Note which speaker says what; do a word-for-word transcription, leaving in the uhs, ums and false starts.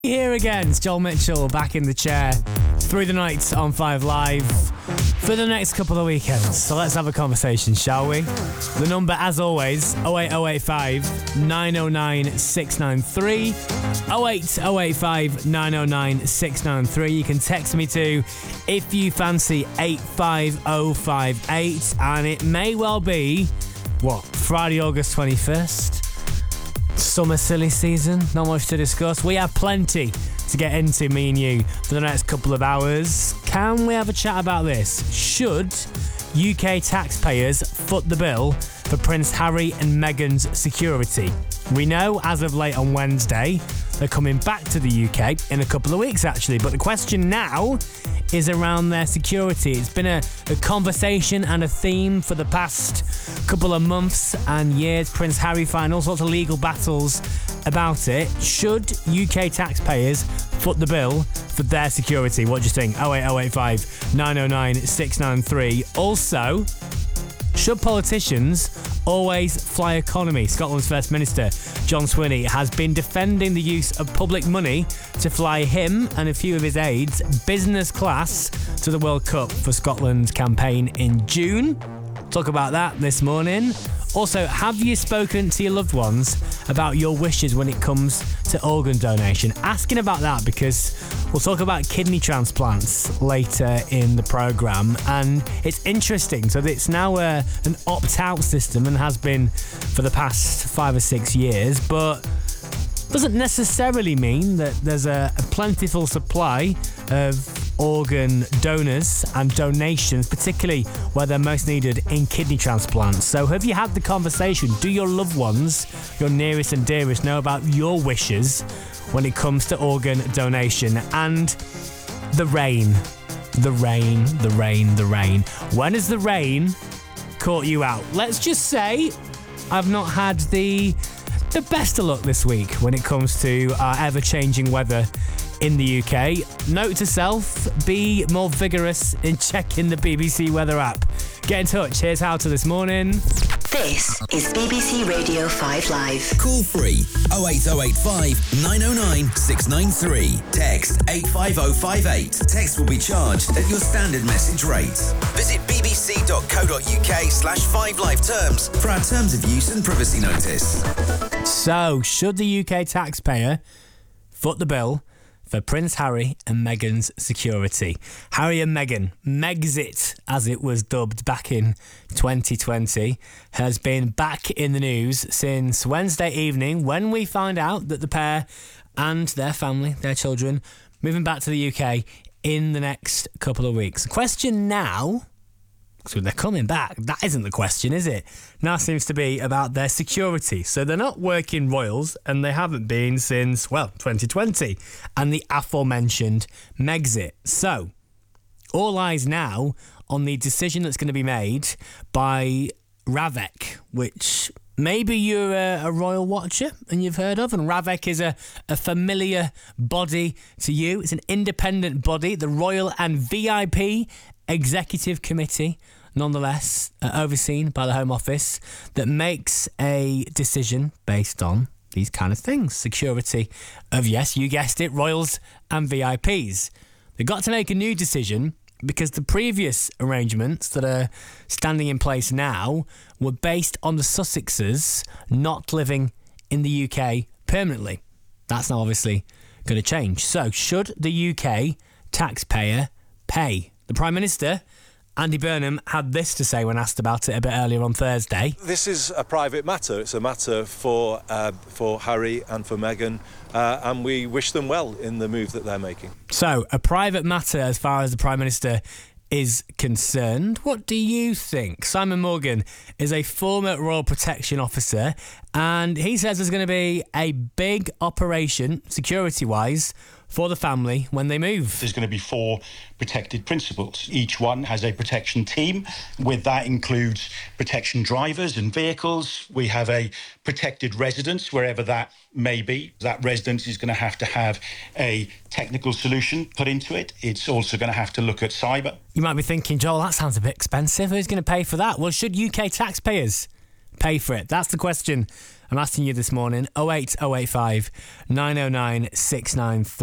Speaker 1: Here again, it's Joel Mitchell back in the chair through the night on Five Live for the next couple of weekends. So let's have a conversation, shall we? The number, as always, oh eight oh eight five, nine oh nine, six nine three, oh eight oh eight five, nine oh nine, six nine three. You can text me to if you fancy eight five oh five eight, and it may well be, what, Friday, August twenty-first? Summer silly season, not much to discuss. We have plenty to get into, me and you, for the next couple of hours. Can we have a chat about this? Should U K taxpayers foot the bill for Prince Harry and Meghan's security? We know as of late on Wednesday they're coming back to the U K in a couple of weeks actually, but the question now is around their security. It's been a, a conversation and a theme for the past couple of months and years. Prince Harry fighting all sorts of legal battles about it. Should U K taxpayers foot the bill for their security? What do you think? oh eight oh eight five, nine oh nine, six nine three. Also, should politicians always fly economy? Scotland's First Minister, John Swinney, has been defending the use of public money to fly him and a few of his aides business class to the World Cup for Scotland's campaign in June. Talk about that this morning. Also, have you spoken to your loved ones about your wishes when it comes to organ donation? Asking about that because we'll talk about kidney transplants later in the programme, and it's interesting. So it's now a, an opt-out system and has been for the past five or six years, but doesn't necessarily mean that there's a, a plentiful supply of organ donors and donations, particularly where they're most needed in kidney transplants. So have you had the conversation? Do your loved ones, your nearest and dearest, know about your wishes when it comes to organ donation? And the rain, the rain, the rain, the rain. When has the rain caught you out? Let's just say I've not had the the best of luck this week when it comes to our ever-changing weather in the U K. Note to self, be more vigorous in checking the B B C weather app. Get in touch. Here's how to this morning.
Speaker 2: This is B B C Radio five Live.
Speaker 3: Call free oh eight oh eight five, nine oh nine, six nine three. Text eight five oh five eight. Text will be charged at your standard message rate. Visit bbc.co.uk slash 5live terms for our terms of use and privacy notice.
Speaker 1: So, should the U K taxpayer foot the bill for Prince Harry and Meghan's security? Harry and Meghan, Megxit as it was dubbed back in twenty twenty, has been back in the news since Wednesday evening when we find out that the pair and their family, their children, moving back to the U K in the next couple of weeks. The question now, so they're coming back, that isn't the question, is it? Now seems to be about their security. So they're not working royals, and they haven't been since, well, twenty twenty, and the aforementioned Megxit. So all eyes now on the decision that's going to be made by Ravec, which maybe you're a, a royal watcher and you've heard of, and Ravec is a, a familiar body to you. It's an independent body, the Royal and V I P Executive Committee, nonetheless, uh, overseen by the Home Office, that makes a decision based on these kind of things. Security of, yes, you guessed it, royals and V I Ps. They've got to make a new decision because the previous arrangements that are standing in place now were based on the Sussexes not living in the U K permanently. That's now obviously going to change. So, should the U K taxpayer pay? The Prime Minister, Andy Burnham, had this to say when asked about it a bit earlier on Thursday.
Speaker 4: This is a private matter. It's a matter for uh, for Harry and for Meghan, uh, and we wish them well in the move that they're making.
Speaker 1: So, a private matter as far as the Prime Minister is concerned. What do you think? Simon Morgan is a former Royal Protection Officer, and he says there's going to be a big operation, security-wise, for the family when they move.
Speaker 5: There's going to be four protected principals. Each one has a protection team. With that includes protection drivers and vehicles. We have a protected residence, wherever that may be. That residence is going to have to have a technical solution put into it. It's also going to have to look at cyber.
Speaker 1: You might be thinking, Joel, that sounds a bit expensive. Who's going to pay for that? Well, should U K taxpayers pay for it? That's the question I'm asking you this morning, oh eight oh eight five nine oh nine six nine three.